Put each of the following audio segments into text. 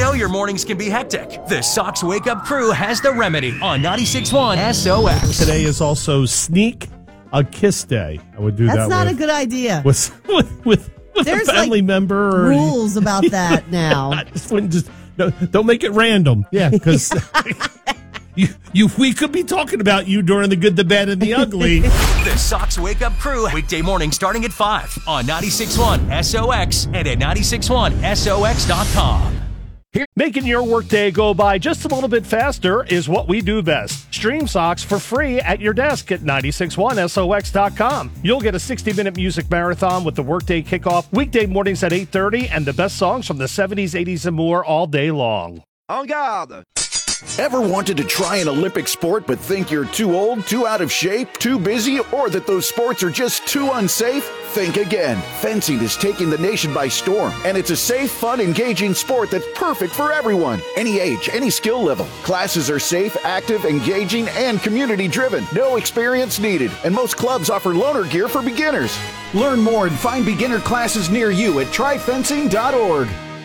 know your mornings can be hectic. The Sox Wake Up Crew has the remedy on 96.1 SOX. Today is also Sneak a Kiss Day. I would do that. That's not a good idea. With There's a family member. Or rules about that now. Don't make it random. Yeah, because we could be talking about you during the good, the bad, and the ugly. The Sox Wake Up Crew, weekday morning starting at 5 on 96.1 SOX and at 96.1SOX.com. Making your workday go by just a little bit faster is what we do best. Stream Sox for free at your desk at 961sox.com. You'll get a 60-minute music marathon with the workday kickoff weekday mornings at 8:30 and the best songs from the 70s, 80s, and more all day long. En garde! Ever wanted to try an Olympic sport but think you're too old, too out of shape, too busy, or that those sports are just too unsafe? Think again. Fencing is taking the nation by storm, and it's a safe, fun, engaging sport that's perfect for everyone. Any age, any skill level. Classes are safe, active, engaging, and community-driven. No experience needed, and most clubs offer loaner gear for beginners. Learn more and find beginner classes near you at tryfencing.org.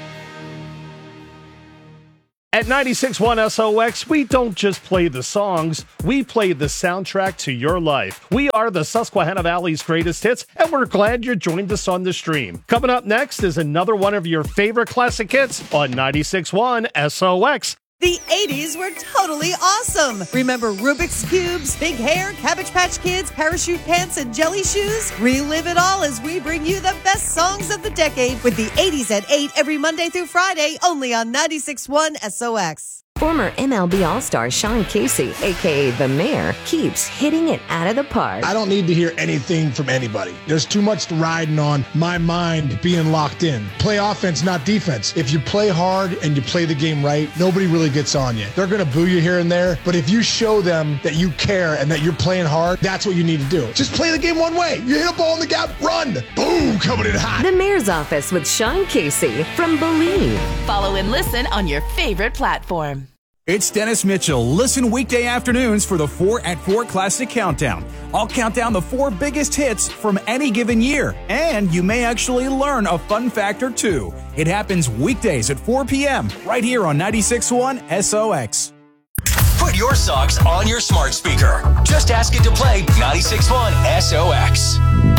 At 96.1 SOX, we don't just play the songs, we play the soundtrack to your life. We are the Susquehanna Valley's greatest hits, and we're glad you joined us on the stream. Coming up next is another one of your favorite classic hits on 96.1 SOX. The 80s were totally awesome. Remember Rubik's Cubes, big hair, Cabbage Patch Kids, parachute pants, and jelly shoes? Relive it all as we bring you the best songs of the decade with the 80s at 8 every Monday through Friday, only on 96.1 SOX. Former MLB All-Star Sean Casey, a.k.a. The Mayor, keeps hitting it out of the park. I don't need to hear anything from anybody. There's too much riding on my mind being locked in. Play offense, not defense. If you play hard and you play the game right, nobody really gets on you. They're going to boo you here and there, but if you show them that you care and that you're playing hard, that's what you need to do. Just play the game one way. You hit a ball in the gap, run. Boom, coming in hot. The Mayor's Office with Sean Casey from Believe. Follow and listen on your favorite platform. It's Dennis Mitchell. Listen weekday afternoons for the 4 at 4 Classic Countdown. I'll count down the 4 biggest hits from any given year, and you may actually learn a fun fact or two. It happens weekdays at 4 p.m. right here on 96.1 SOX. Put your Sox on your smart speaker. Just ask it to play 96.1 SOX.